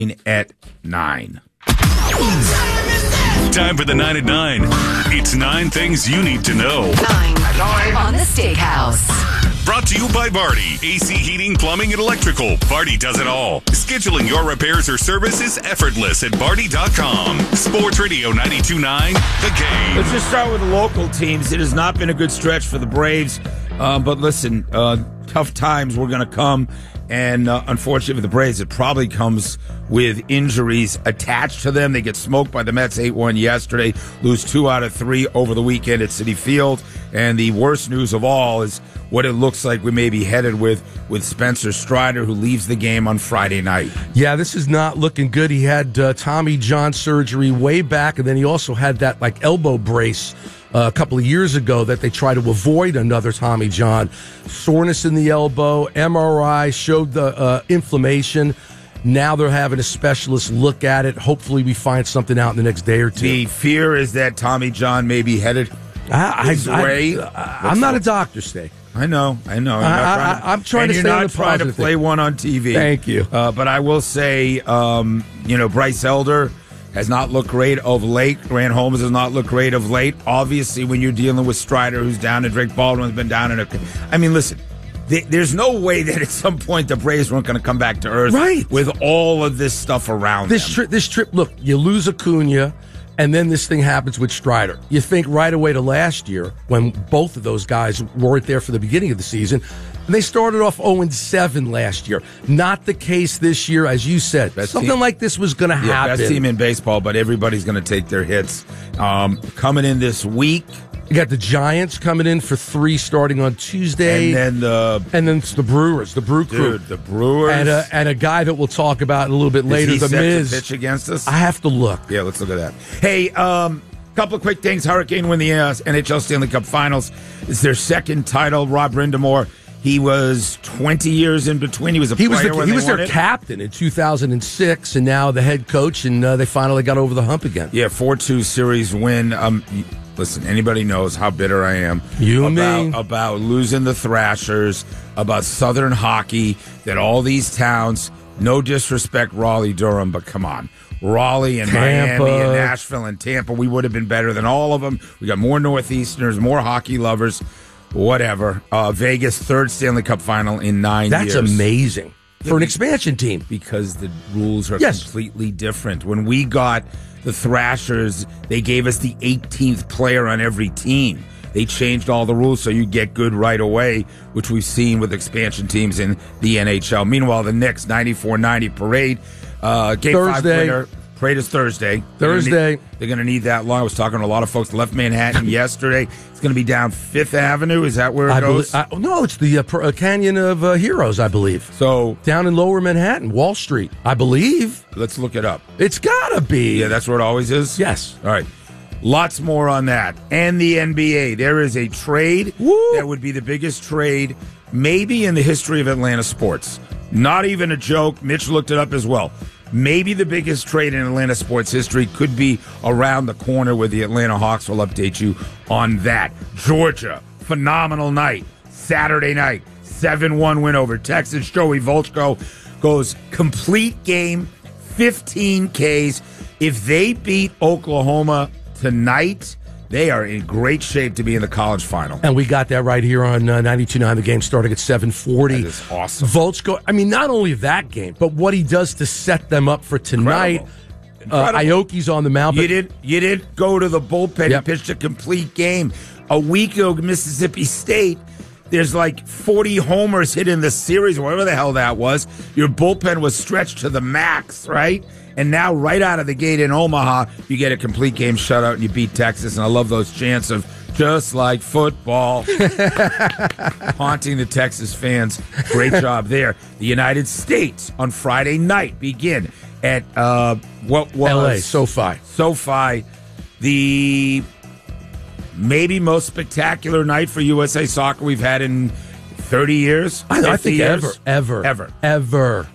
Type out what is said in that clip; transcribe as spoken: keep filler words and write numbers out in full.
at nine. Time for the nine at nine. It's nine things you need to know. Nine. Nine. On the Steakhouse. Brought to you by Vardy. A C heating, plumbing, and electrical. Vardy does it all. Scheduling your repairs or service is effortless at Vardy dot com. Sports Radio ninety-two point nine, The Game. Let's just start with the local teams. It has not been a good stretch for the Braves. Uh, but listen, uh, tough times were going to come. And uh, unfortunately for the Braves, it probably comes with injuries attached to them. They get smoked by the Mets eight one yesterday, lose two out of three over the weekend at Citi Field. And the worst news of all is what it looks like we may be headed with with Spencer Strider, who leaves the game on Friday night. Yeah, this is not looking good. He had uh, Tommy John surgery way back, and then he also had that like elbow brace Uh, a couple of years ago that they try to avoid another Tommy John. Soreness in the elbow, M R I showed the uh, inflammation. Now they're having a specialist look at it. Hopefully we find something out in the next day or two. The fear is that Tommy John may be headed I, his I, way. I, I, I'm not a doctor, Stay. I know, I know. I'm I, not I, trying to, I'm trying and to you're stay not on the trying to positive play thing. one on T V. Thank you. Uh, but I will say, um, you know, Bryce Elder has not looked great of late. Grant Holmes has not looked great of late. Obviously, when you're dealing with Strider, who's down, and Drake Baldwin's been down in a... I mean, listen, th- there's no way that at some point the Braves weren't going to come back to earth right. with all of this stuff around this them. Tri- this trip, look, you lose Acuna, and then this thing happens with Strider. You think right away to last year when both of those guys weren't there for the beginning of the season. And they started off oh and seven last year. Not the case this year, as you said. Best Something team. like this was going to Yeah, happen. best team in baseball, but everybody's going to take their hits. Um, coming in this week. You got the Giants coming in for three starting on Tuesday. And then the... And then it's the Brewers, the Brew Crew. Dude, the Brewers. And a, and a guy that we'll talk about a little bit later, Is he the set Miz. to pitch against us? I have to look. Yeah, let's look at that. Hey, um, couple of quick things. Hurricane win the uh, N H L Stanley Cup Finals. It's their second title. Rob Brindamore, he was twenty years in between. He was a He was, player the, when he they was won their it. captain in two thousand six, and now the head coach, and uh, they finally got over the hump again. Yeah, four two series win. Um, listen, anybody knows how bitter I am You and about, me. about losing the Thrashers, about Southern hockey, that all these towns, no disrespect, Raleigh, Durham, but come on. Raleigh and Tampa. Miami and Nashville and Tampa, we would have been better than all of them. We got more Northeasterners, more hockey lovers, whatever. Uh, Vegas, third Stanley Cup final in nine That's years. amazing for an expansion team. Because the rules are Yes. completely different. When we got the Thrashers, they gave us the eighteenth player on every team. They changed all the rules so you get good right away, which we've seen with expansion teams in the N H L. Meanwhile, the Knicks ninety-four ninety parade, uh, game five Thursday. winner. Parade is Thursday. Thursday. They're going to need that long. I was talking to a lot of folks. Left Manhattan yesterday. It's going to be down Fifth Avenue. Is that where it I goes? believe, I, no, it's the uh, per, uh, Canyon of uh, Heroes, I believe. So Down in Lower Manhattan, Wall Street, I believe. let's look it up. It's gotta be. Yeah, that's where it always is? Yes. All right. Lots more on that. And the N B A. There is a trade Woo. that would be the biggest trade maybe in the history of Atlanta sports. Not even a joke. Mitch looked it up as well. Maybe the biggest trade in Atlanta sports history could be around the corner with the Atlanta Hawks. We'll update you on that. Georgia, phenomenal night. Saturday night, seven one win over Texas. Joey Volchko goes complete game, fifteen Ks. If they beat Oklahoma tonight, they are in great shape to be in the college final. And we got that right here on uh, ninety-two point nine, the game starting at seven forty. That is awesome. Volchko, I mean, not only that game, but what he does to set them up for tonight. Uh, Incredible. Aoki's on the mound. You But didn't, you didn't go to the bullpen. Yep. You pitched a complete game. A week ago, Mississippi State, there's like forty homers hit in the series, or whatever the hell that was. Your bullpen was stretched to the max, right? And now, right out of the gate in Omaha, you get a complete game shutout and you beat Texas. And I love those chants of just like football. Haunting the Texas fans. Great job there. The United States on Friday night begin at uh, what was L A, SoFi. SoFi, the maybe most spectacular night for U S A Soccer we've had in thirty years. I, I fifty think years. ever, ever, Ever. ever.